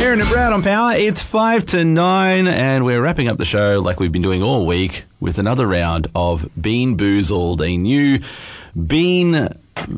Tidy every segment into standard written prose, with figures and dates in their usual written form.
Aaron and Brad on Power. It's 5 to 9 and we're wrapping up the show like we've been doing all week with another round of Bean Boozled, a new bean-based...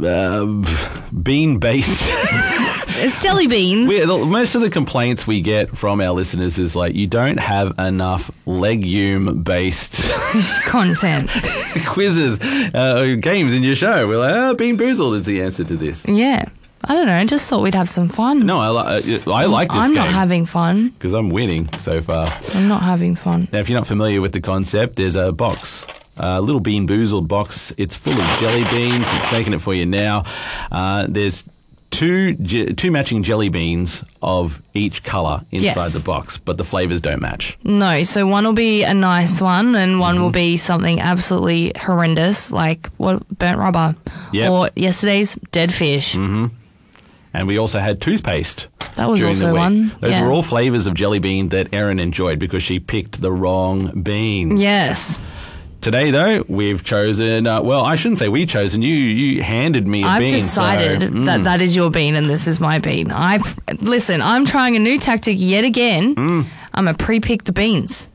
It's jelly beans. Most of the complaints we get from our listeners is like, you don't have enough legume-based content. quizzes, games in your show. We're like, Bean Boozled is the answer to this. Yeah. I don't know. I just thought we'd have some fun. No, I like this I'm game. not having fun. Because I'm winning so far. I'm not having fun. Now, if you're not familiar with the concept, there's a box, a little Bean Boozled box. It's full of jelly beans. I'm shaking it for you now. There's two matching jelly beans of each colour inside the box, but the flavours don't match. No, so one will be a nice one and one will be something absolutely horrendous, like burnt rubber or yesterday's dead fish. Mm-hmm. And we also had toothpaste. That was also one. Those were all flavours of jelly bean that Erin enjoyed because she picked the wrong beans. Yes. Today, though, we've chosen... well, I shouldn't say we chosen. You handed me a bean. I've decided that is your bean and this is my bean. Listen, I'm trying a new tactic yet again. I'm going to pre-pick the beans.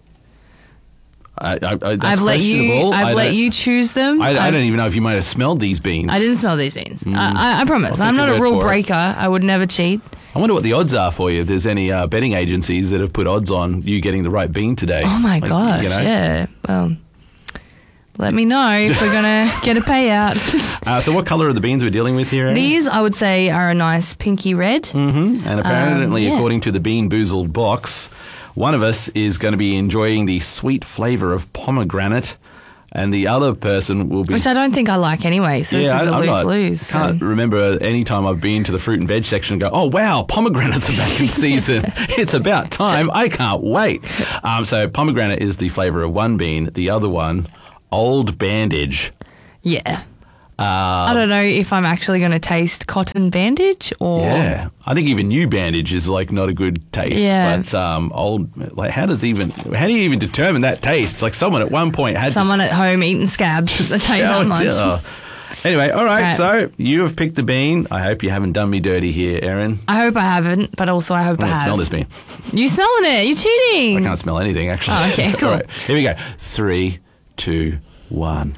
I've let you choose them. I don't even know if you might have smelled these beans. I didn't smell these beans. I promise. I'm not a rule breaker. I would never cheat. I wonder what the odds are for you. If there's any betting agencies that have put odds on you getting the right bean today. Oh my gosh! You know? Yeah. Well, let me know if we're gonna get a payout. So, what colour are the beans we're dealing with here, Aaron? These, I would say, are a nice pinky red. Mm-hmm. And apparently, according to the Bean Boozled box, one of us is going to be enjoying the sweet flavour of pomegranate, and the other person will be... Which I don't think I like anyway, so this is a lose-lose. I can't remember any time I've been to the fruit and veg section and go, oh, wow, pomegranates are back in season. It's about time. I can't wait. So pomegranate is the flavour of one bean. The other one, Old Bandage. Yeah. I don't know if I'm actually going to taste cotton bandage or... Yeah. I think even new bandage is like not a good taste. Yeah. But old, like how do you even determine that taste? It's like someone at one point had someone at home eating scabs. I tell you that much. Anyway, all right. So you have picked the bean. I hope you haven't done me dirty here, Erin. I hope I haven't, but also I hope I have. Smell this bean. You smelling it? You're cheating. I can't smell anything, actually. Oh, okay, cool. All right, here we go. 3, 2, 1.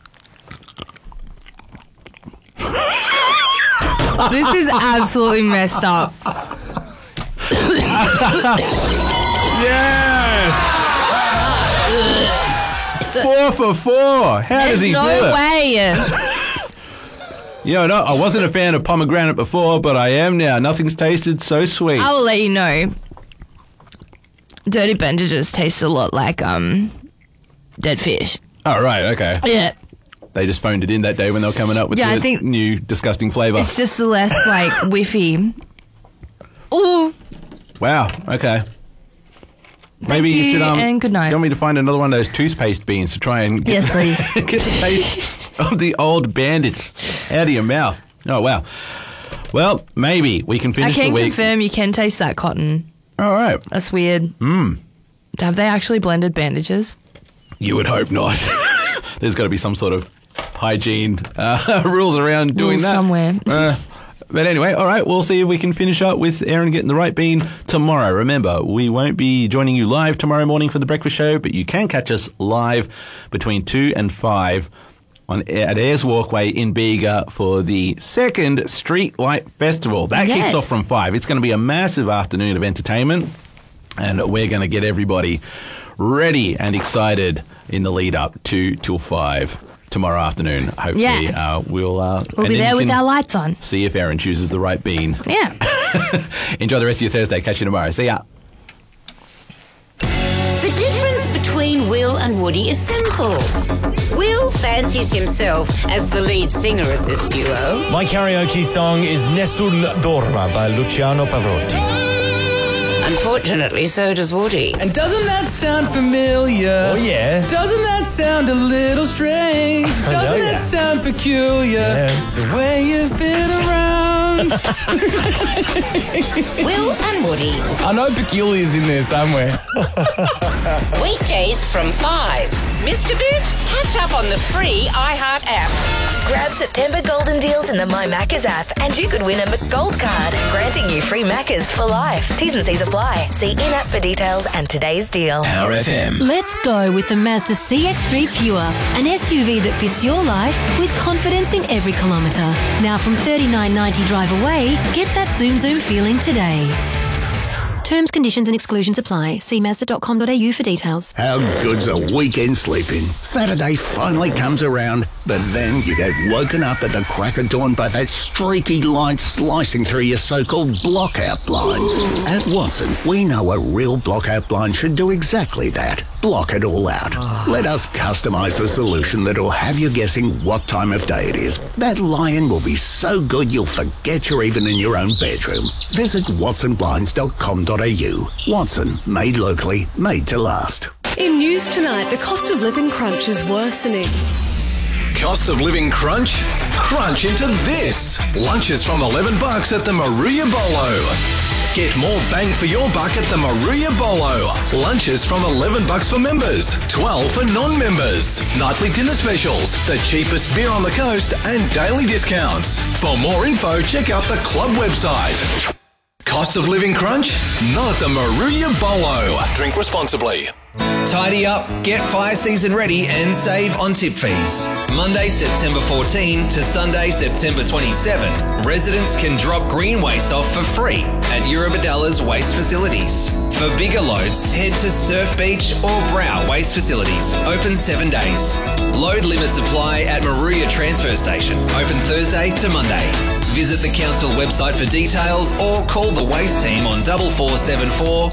This is absolutely messed up. Yes! 4 for 4. How does he do it? There's no way. You know, I wasn't a fan of pomegranate before, but I am now. Nothing's tasted so sweet. I will let you know. Dirty bandages taste a lot like dead fish. Oh, right, okay. Yeah. They just phoned it in that day when they were coming up with the new disgusting flavour. It's just less like whiffy. Ooh. Wow, okay. Maybe you should and good night. You want me to find another one of those toothpaste beans to try and get, please. Get the taste of the old bandage out of your mouth. Oh, wow. Well, maybe we can finish the week. I can confirm you can taste that cotton. All right. That's weird. Have they actually blended bandages? You would hope not. There's got to be some sort of hygiene rules around doing that. Somewhere. But anyway, all right, we'll see if we can finish up with Erin getting the right bean tomorrow. Remember, we won't be joining you live tomorrow morning for the breakfast show, but you can catch us live between 2 and 5 at Ayers Walkway in Bega for the second Street Light Festival. That kicks off from 5. It's going to be a massive afternoon of entertainment, and we're going to get everybody ready and excited in the lead up to till 5 tomorrow afternoon. Hopefully, we'll be there with our lights on. See if Erin chooses the right bean. Yeah. Enjoy the rest of your Thursday. Catch you tomorrow. See ya. The difference between Will and Woody is simple. Will fancies himself as the lead singer of this duo. My karaoke song is Nessun Dorma by Luciano Pavarotti. Unfortunately, so does Woody. And doesn't that sound familiar? Oh, yeah. Doesn't that sound a little strange? Doesn't that sound peculiar? Yeah. The way you've been around. Will and Woody. I know peculiar's in there somewhere. Weekdays from 5. Missed a bit? Catch up on the free iHeart app. Grab September golden deals in the My Maccas app and you could win a McGold card, granting you free Maccas for life. T's and C's apply. See in-app for details and today's deal. Power FM. Let's go with the Mazda CX-3 Pure, an SUV that fits your life with confidence in every kilometre. Now from $39.90 drive away, get that zoom feeling today. Terms, conditions and exclusions apply. See Mazda.com.au for details. How good's a weekend sleeping? Saturday finally comes around, but then you get woken up at the crack of dawn by that streaky light slicing through your so-called blockout blinds. At Watson, we know a real blockout blind should do exactly that. Block it all out. Let us customise a solution that'll have you guessing what time of day it is. That lion will be so good you'll forget you're even in your own bedroom. Visit watsonblinds.com.au. Watson, made locally, made to last. In news tonight, the cost of living crunch is worsening. Cost of living crunch? Crunch into this. Lunches from $11 at the Maruya Bolo. Get more bang for your buck at the Maruya Bolo. Lunches from $11 for members, $12 for non-members. Nightly dinner specials, the cheapest beer on the coast and daily discounts. For more info, check out the club website. Cost of living crunch? Not at the Maruya Bolo. Drink responsibly. Tidy up, get fire season ready and save on tip fees. Monday, September 14 to Sunday, September 27, residents can drop green waste off for free at Eurobadalla's waste facilities. For bigger loads, head to Surf Beach or Brow waste facilities, open 7 days. Load limits apply at Maruya Transfer Station, open Thursday to Monday. Visit the council website for details or call the waste team on 4474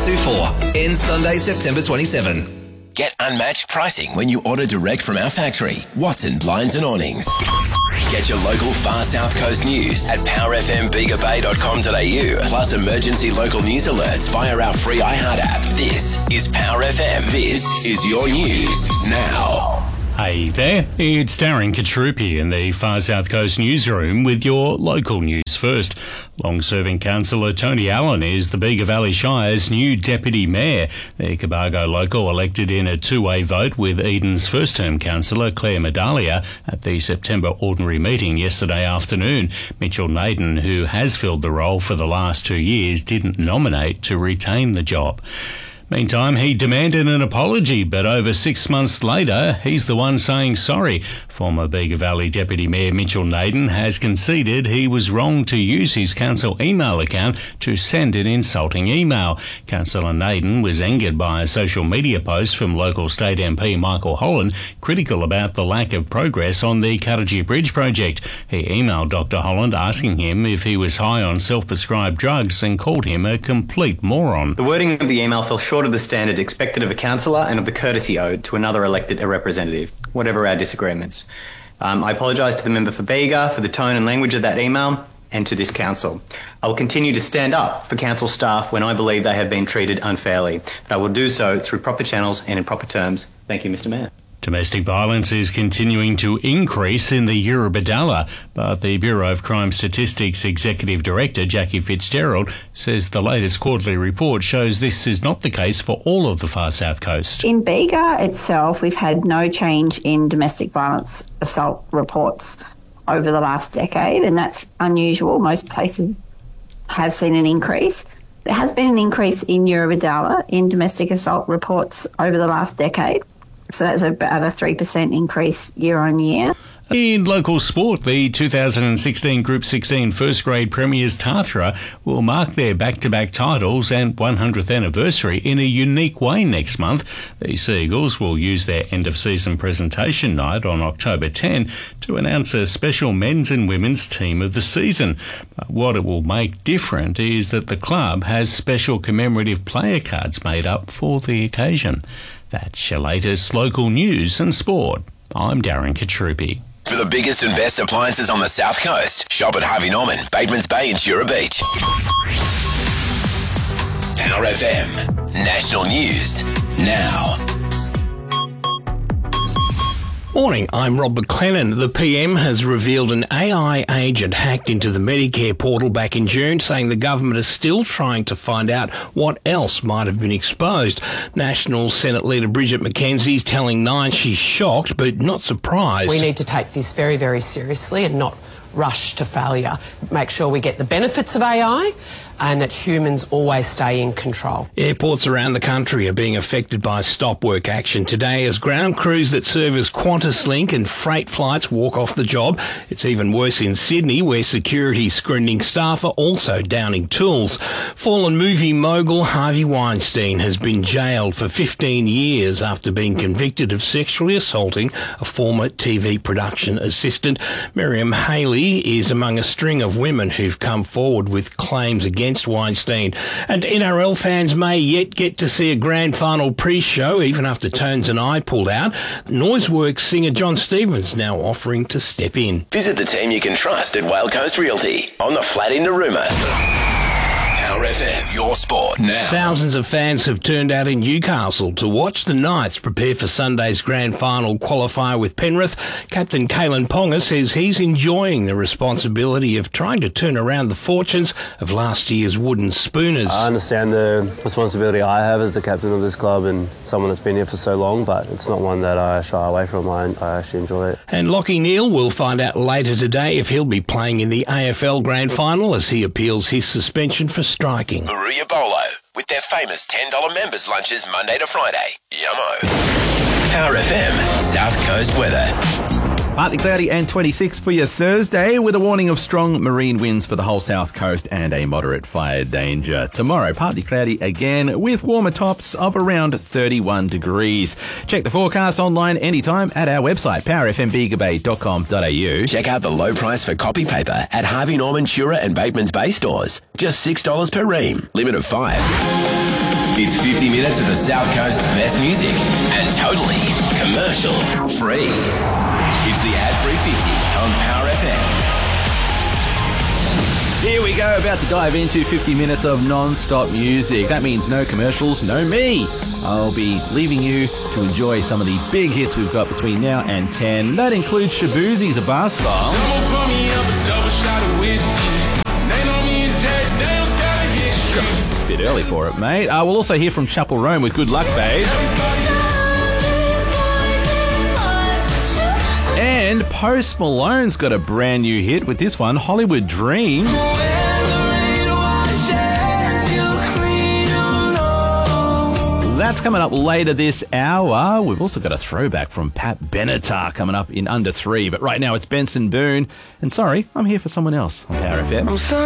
1024. Ends Sunday, September 27. Get unmatched pricing when you order direct from our factory, Watson Blinds and Awnings. Get your local far South Coast news at powerfmbigabay.com.au, plus emergency local news alerts via our free iHeart app. This is Power FM. This is your news now. Hey there, it's Darren Katrupi in the Far South Coast newsroom with your local news first. Long-serving councillor Tony Allen is the Bega Valley Shire's new deputy mayor. The Cobargo local elected in a two-way vote with Eden's first-term councillor Claire Medalia at the September ordinary meeting yesterday afternoon. Mitchell Naden, who has filled the role for the last 2 years, didn't nominate to retain the job. Meantime, he demanded an apology, but over 6 months later, he's the one saying sorry. Former Bega Valley Deputy Mayor Mitchell Naden has conceded he was wrong to use his council email account to send an insulting email. Councillor Naden was angered by a social media post from local state MP Michael Holland, critical about the lack of progress on the Cuttagee Bridge project. He emailed Dr. Holland asking him if he was high on self-prescribed drugs and called him a complete moron. The wording of the email fell short of the standard expected of a councillor and of the courtesy owed to another elected representative, whatever our disagreements. I apologise to the member for Bega for the tone and language of that email and to this council. I will continue to stand up for council staff when I believe they have been treated unfairly, but I will do so through proper channels and in proper terms. Thank you, Mr. Mayor. Domestic violence is continuing to increase in the Eurobadalla, but the Bureau of Crime Statistics Executive Director Jackie Fitzgerald says the latest quarterly report shows this is not the case for all of the Far South Coast. In Bega itself, we've had no change in domestic violence assault reports over the last decade, and that's unusual. Most places have seen an increase. There has been an increase in Eurobadalla in domestic assault reports over the last decade. So that's about a 3% increase year on year. In local sport, the 2016 Group 16 first grade premiers Tathra will mark their back-to-back titles and 100th anniversary in a unique way next month. The Seagulls will use their end-of-season presentation night on October 10 to announce a special men's and women's team of the season. But what it will make different is that the club has special commemorative player cards made up for the occasion. That's your latest local news and sport. I'm Darren Katrupi. For the biggest and best appliances on the South Coast, shop at Harvey Norman, Batemans Bay and Shura Beach. Power FM. National news now. Morning, I'm Rob McLennan. The PM has revealed an AI agent hacked into the Medicare portal back in June, saying the government is still trying to find out what else might have been exposed. National Senate Leader Bridget McKenzie is telling Nine she's shocked but not surprised. We need to take this very, very seriously and not rush to failure. Make sure we get the benefits of AI and that humans always stay in control. Airports around the country are being affected by stop work action today as ground crews that serve as QantasLink and freight flights walk off the job. It's even worse in Sydney, where security screening staff are also downing tools. Fallen movie mogul Harvey Weinstein has been jailed for 15 years after being convicted of sexually assaulting a former TV production assistant. Miriam Haley is among a string of women who've come forward with claims against Weinstein. And NRL fans may yet get to see a grand final pre-show, even after Tones and I pulled out. Noiseworks singer John Stevens now offering to step in. Visit the team you can trust at Whale Coast Realty on the flat in Narooma. Power FM, your sport now. Thousands of fans have turned out in Newcastle to watch the Knights prepare for Sunday's grand final qualifier with Penrith. Captain Kalen Ponga says he's enjoying the responsibility of trying to turn around the fortunes of last year's Wooden Spooners. I understand the responsibility I have as the captain of this club and someone that's been here for so long, but it's not one that I shy away from. I actually enjoy it. And Lachie Neale will find out later today if he'll be playing in the AFL grand final as he appeals his suspension for striking. Maruya Bolo with their famous $10 members lunches Monday to Friday. Yummo. Power FM South Coast weather. Partly cloudy and 26 for your Thursday, with a warning of strong marine winds for the whole south coast and a moderate fire danger. Tomorrow, partly cloudy again with warmer tops of around 31 degrees. Check the forecast online anytime at our website, powerfmbegabay.com.au. Check out the low price for copy paper at Harvey Norman, Shura and Bateman's Bay stores. Just $6 per ream, limit of 5. It's 50 minutes of the South Coast's best music and totally commercial free. It's the ad-free 50 on Power FM. Here we go, about to dive into 50 minutes of non-stop music. That means no commercials, no me. I'll be leaving you to enjoy some of the big hits we've got between now and 10. That includes Shaboozie's A Bar Song. Bit early for it, mate. We'll also hear from Chapel Rome with Good Luck, Babe. And Post Malone's got a brand new hit with this one, Hollywood Dreams. That's coming up later this hour. We've also got a throwback from Pat Benatar coming up in under 3. But right now it's Benson Boone. And sorry, I'm here for someone else on Power FM.